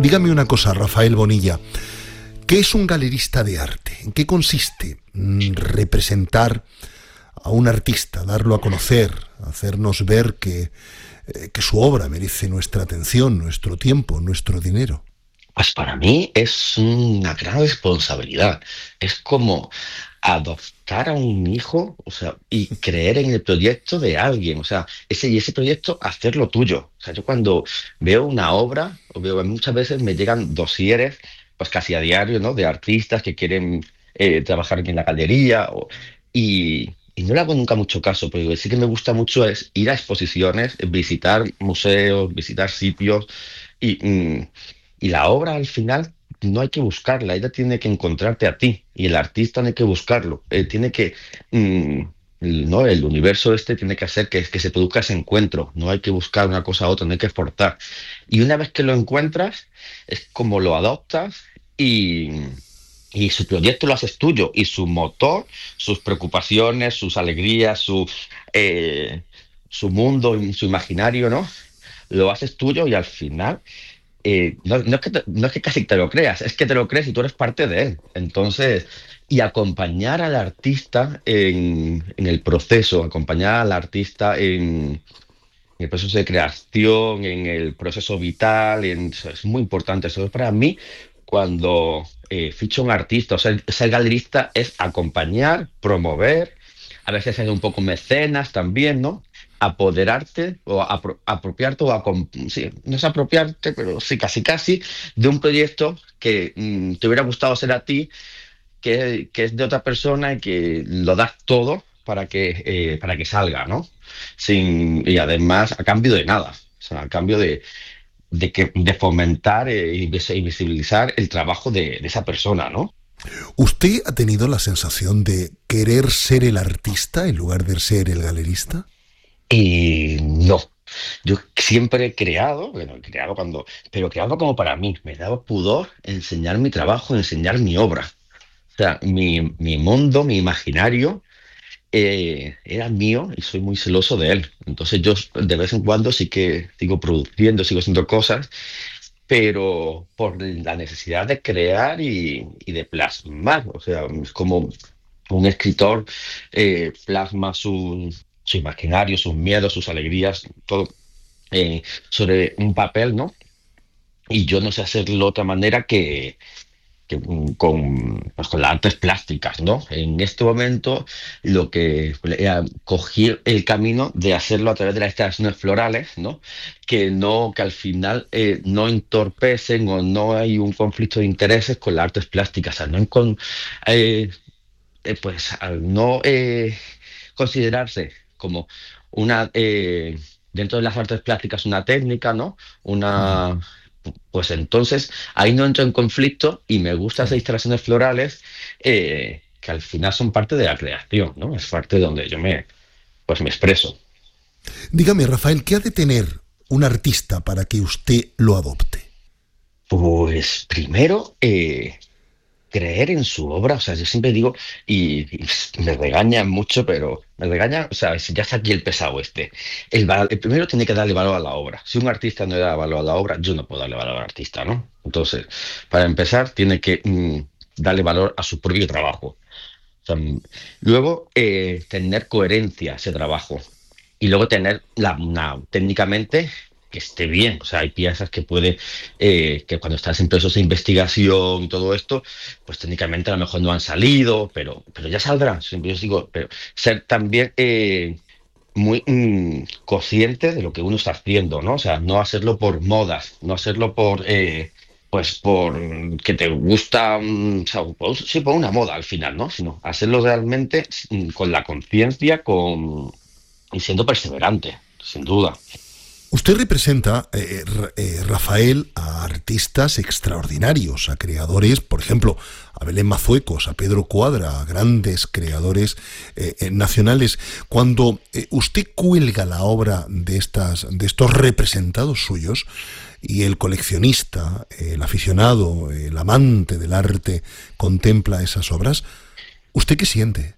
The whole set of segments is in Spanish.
Dígame una cosa, Rafael Bonilla. ¿Qué es un galerista de arte? ¿En qué consiste representar a un artista, darlo a conocer, hacernos ver que su obra merece nuestra atención, nuestro tiempo, nuestro dinero? Pues para mí es una gran responsabilidad. Es como adoptar a un hijo, o sea, y creer en el proyecto de alguien, o sea, ese proyecto hacerlo tuyo. O sea, yo cuando veo una obra, o veo muchas veces me llegan dosieres, pues casi a diario, ¿no? De artistas que quieren trabajar en la galería, y no le hago nunca mucho caso, pero lo que sí que me gusta mucho es ir a exposiciones, visitar museos, visitar sitios y, y la obra al final no hay que buscarla, ella tiene que encontrarte a ti y el artista no hay que buscarlo, tiene que, no, el universo este tiene que hacer que se produzca ese encuentro, no hay que buscar una cosa a otra, no hay que forzar. Y una vez que lo encuentras, es como lo adoptas y, y su proyecto lo haces tuyo y su motor, sus preocupaciones, sus alegrías, su mundo, su imaginario, ¿no? Lo haces tuyo y al final no es que casi te lo creas, es que te lo crees y tú eres parte de él. Entonces, y acompañar al artista en el proceso, acompañar al artista en el proceso de creación, en el proceso vital, eso es muy importante. Eso es para mí, cuando ficho a un artista, o sea, ser galerista es acompañar, promover, a veces ser un poco mecenas también, ¿no? Apoderarte o apropiarte sí, no es apropiarte, pero sí, casi casi, de un proyecto que te hubiera gustado ser a ti, que es de otra persona y que lo das todo para que salga, ¿no? Y además a cambio de nada, o sea, a cambio de fomentar y visibilizar el trabajo de esa persona, ¿no? ¿Usted ha tenido la sensación de querer ser el artista en lugar de ser el galerista? Y no. Yo siempre he creado, bueno, he creado pero creado como para mí. Me daba pudor enseñar mi trabajo, enseñar mi obra. O sea, mi mundo, mi imaginario, era mío y soy muy celoso de él. Entonces yo de vez en cuando sí que sigo produciendo, sigo haciendo cosas, pero por la necesidad de crear y de plasmar. O sea, es como un escritor plasma su imaginario, sus miedos, sus alegrías, todo sobre un papel, ¿no? Y yo no sé hacerlo de otra manera pues, con las artes plásticas, ¿no? En este momento lo que cogí el camino de hacerlo a través de las instalaciones florales, ¿no? Que al final no entorpecen o no hay un conflicto de intereses con las artes plásticas, o sea, eh, pues al no considerarse como una dentro de las artes plásticas una técnica, ¿no? Una Pues entonces ahí no entro en conflicto y me gustan esas Claro. instalaciones florales que al final son parte de la creación, ¿no? Es parte donde yo pues me expreso. Dígame, Rafael, ¿qué ha de tener un artista para que usted lo adopte? Pues primero, creer en su obra, o sea, yo siempre digo, y me regañan mucho, pero me regañan, o sea, ya está aquí el pesado este. El primero tiene que darle valor a la obra. Si un artista no le da valor a la obra, yo no puedo darle valor al artista, ¿no? Entonces, para empezar, tiene que darle valor a su propio trabajo. O sea, luego, tener coherencia a ese trabajo. Y luego tener técnicamente que esté bien. O sea, hay piezas que cuando estás en procesos de investigación y todo esto, pues técnicamente a lo mejor no han salido, pero ya saldrán. Siempre yo digo, pero ser también muy consciente de lo que uno está haciendo, ¿no? O sea, no hacerlo por modas, no hacerlo pues por que te gusta, o sea, sí, por una moda al final, ¿no? Sino hacerlo realmente con la conciencia, y siendo perseverante, sin duda. Usted representa, Rafael, a artistas extraordinarios, a creadores, por ejemplo, a Belén Mazuecos, a Pedro Cuadra, a grandes creadores nacionales. Cuando usted cuelga la obra de estos representados suyos, y el coleccionista, el aficionado, el amante del arte contempla esas obras, ¿usted qué siente?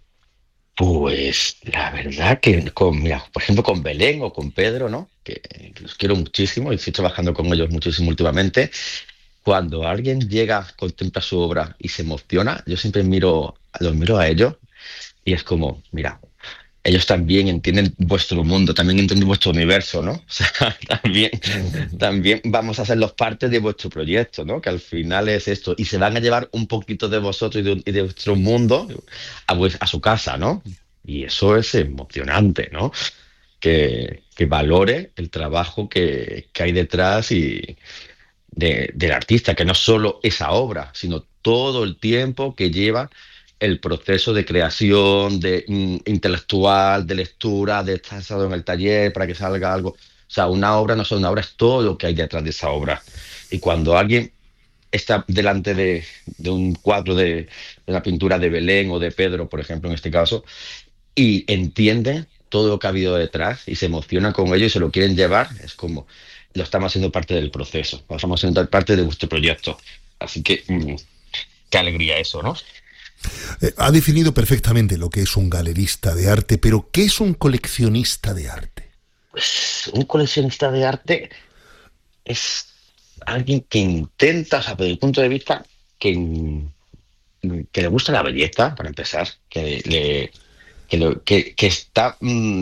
Pues la verdad que mira, por ejemplo, con Belén o con Pedro, ¿no? Que los quiero muchísimo y estoy trabajando con ellos muchísimo últimamente. cuando alguien llega, contempla su obra y se emociona, yo siempre los miro a ellos y es como, mira, ellos también entienden vuestro mundo, también entienden vuestro universo, ¿no? O sea, también, también vamos a hacerlos parte de vuestro proyecto, ¿no? Que al final es esto. Y se van a llevar un poquito de vosotros y de vuestro mundo a su casa, ¿no? Y eso es emocionante, ¿no? Que valore el trabajo que hay detrás del artista, que no solo esa obra, sino todo el tiempo que lleva el proceso de creación, intelectual, de lectura, de estar en el taller para que salga algo. O sea, una obra no es solo una obra, es todo lo que hay detrás de esa obra. Y cuando alguien está delante de un cuadro de una pintura de Belén o de Pedro, por ejemplo, en este caso, y entiende todo lo que ha habido detrás y se emociona con ello y se lo quieren llevar, es como lo estamos haciendo parte del proceso, lo estamos haciendo parte de vuestro proyecto. Así que, qué alegría eso, ¿no? Ha definido perfectamente lo que es un galerista de arte, pero ¿qué es un coleccionista de arte? Pues un coleccionista de arte es alguien que intenta, o sea, desde el punto de vista que le gusta la belleza, para empezar, que está,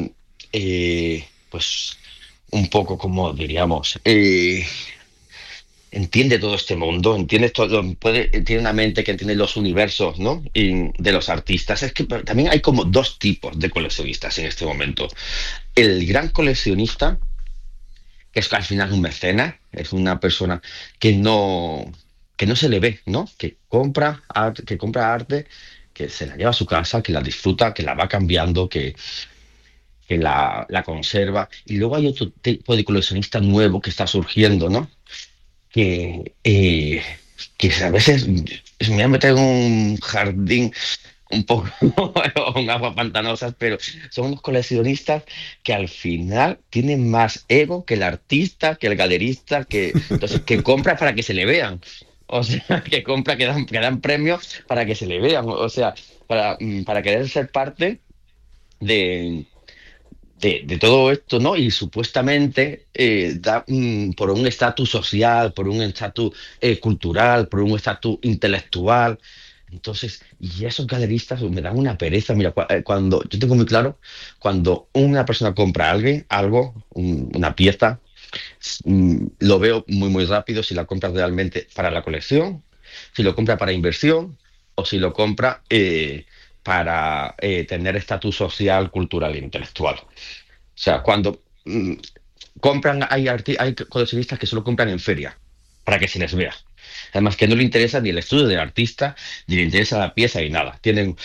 pues, un poco como diríamos, entiende todo este mundo, entiende todo, tiene una mente que entiende los universos, ¿no? Y de los artistas. Es que también hay como dos tipos de coleccionistas en este momento. El gran coleccionista, que es al final un mecenas, es una persona que que no se le ve, ¿no? Que compra arte, que se la lleva a su casa, que la disfruta, que la va cambiando, que la conserva. Y luego hay otro tipo de coleccionista nuevo que está surgiendo, ¿no? Que, eh, que a veces me voy a meter en un jardín un poco con aguas pantanosas, pero son unos coleccionistas que al final tienen más ego que el artista, que el galerista, entonces, que compra para que se le vean. O sea, que compra, que dan premios para que se le vean. O sea, para querer ser parte de, de todo esto, ¿no? Y supuestamente por un estatus social, por un estatus cultural, por un estatus intelectual. Entonces, y esos galeristas me dan una pereza. Mira, cuando yo tengo muy claro, cuando una persona compra algo, una pieza, lo veo muy, muy rápido si la compra realmente para la colección, si lo compra para inversión o si lo compra para tener estatus social, cultural e intelectual. O sea, cuando compran, hay coleccionistas que solo compran en feria para que se les vea. Además, que no le interesa ni el estudio del artista, ni le interesa la pieza ni nada. Tienen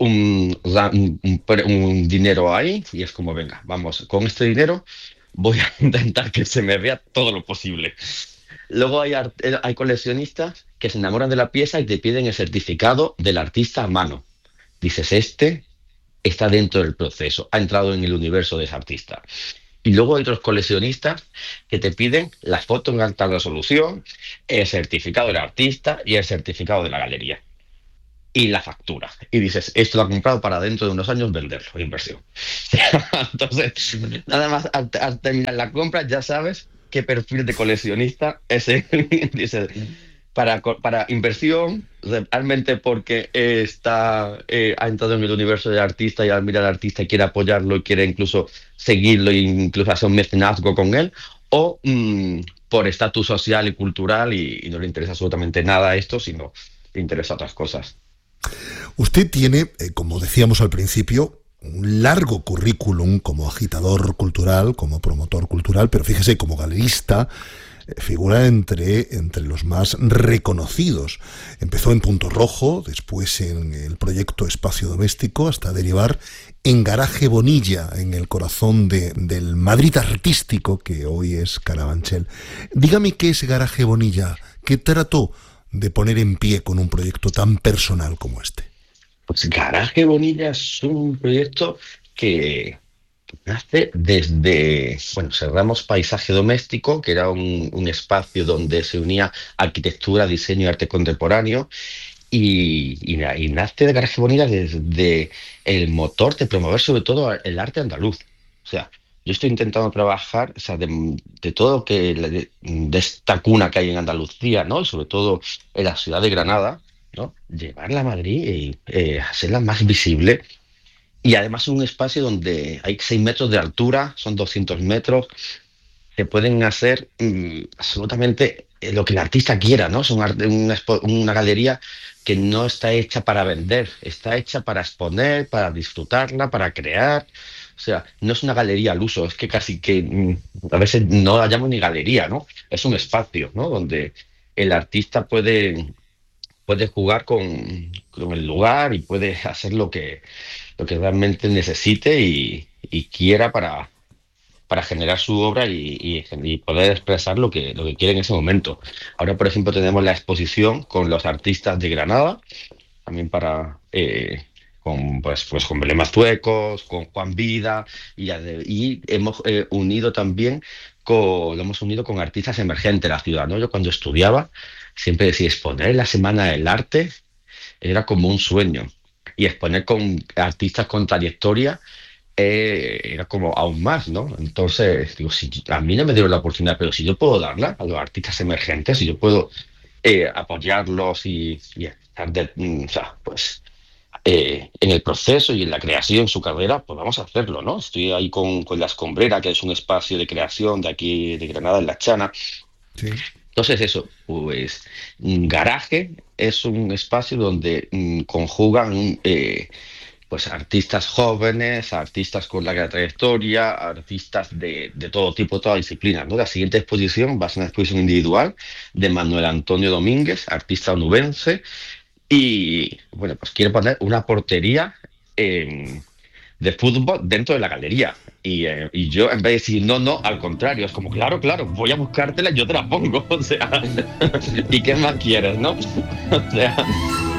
un dinero ahí y es como, venga, vamos, con este dinero voy a intentar que se me vea todo lo posible. Luego hay coleccionistas que se enamoran de la pieza y te piden el certificado del artista a mano. Dices, este está dentro del proceso, ha entrado en el universo de ese artista. Y luego hay otros coleccionistas que te piden las fotos en alta resolución, el certificado del artista y el certificado de la galería. Y la factura. Y dices, esto lo ha comprado para dentro de unos años venderlo, inversión. Entonces, nada más al terminar la compra ya sabes qué perfil de coleccionista es el. Dices, para inversión, realmente porque ha entrado en el universo del artista y al mirar al artista quiere apoyarlo y quiere incluso seguirlo e incluso hacer un mecenazgo con él, o por estatus social y cultural y no le interesa absolutamente nada esto, sino le interesa otras cosas. Usted tiene, como decíamos al principio, un largo currículum como agitador cultural, como promotor cultural, pero fíjese, como galerista, figura entre los más reconocidos. Empezó en Punto Rojo, después en el proyecto Espacio Doméstico, hasta derivar en Garaje Bonilla, en el corazón del Madrid artístico que hoy es Carabanchel. Dígame qué es Garaje Bonilla, qué trató de poner en pie con un proyecto tan personal como este. Pues Garaje Bonilla es un proyecto que nace desde, bueno, cerramos Paisaje Doméstico, que era un espacio donde se unía arquitectura, diseño y arte contemporáneo, y nace de Garaje Bonilla desde el motor de promover sobre todo el arte andaluz. O sea, yo estoy intentando trabajar, o sea, de todo lo que, de esta cuna que hay en Andalucía, ¿no? Y sobre todo en la ciudad de Granada, ¿no? Llevarla a Madrid y hacerla más visible. Y además un espacio donde hay 6 metros de altura, son 200 metros, se pueden hacer absolutamente lo que el artista quiera, ¿no? Es una galería que no está hecha para vender, está hecha para exponer, para disfrutarla, para crear. O sea, no es una galería al uso, es que casi que a veces no la llamo ni galería, ¿no? Es un espacio, ¿no? Donde el artista puede jugar con el lugar y puede hacer lo que realmente necesite y quiera para generar su obra y poder expresar lo que quiere en ese momento. Ahora, por ejemplo, tenemos la exposición con los artistas de Granada, también con Belén Mazuecos, con Juan Vida, y hemos unido también lo hemos unido con artistas emergentes de la ciudad, ¿no? Yo cuando estudiaba siempre decía, exponer en la Semana del Arte era como un sueño. Y exponer con artistas con trayectoria era como aún más, ¿no? Entonces, digo, si a mí no me dieron la oportunidad, pero si yo puedo darla a los artistas emergentes, si yo puedo apoyarlos y estar o sea, pues, en el proceso y en la creación en su carrera, pues vamos a hacerlo, ¿no? Estoy ahí con La Escombrera, que es un espacio de creación de aquí, de Granada, en La Chana. Sí. Entonces, eso, pues, Garaje es un espacio donde conjugan pues artistas jóvenes, artistas con larga trayectoria, artistas de todo tipo, toda disciplina, ¿no? La siguiente exposición va a ser una exposición individual de Manuel Antonio Domínguez, artista onubense, y bueno, pues quiere poner una portería de fútbol dentro de la galería. Y yo, en vez de decir no, no, al contrario, es como, claro, claro, voy a buscártela y yo te la pongo, o sea, ¿y qué más quieres, no? O sea.